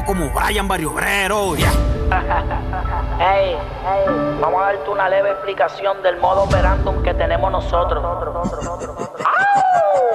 guerrero como Brian Barrio Obrero. Yeah. Hey, vamos a darte una leve explicación del modo operandum que tenemos nosotros.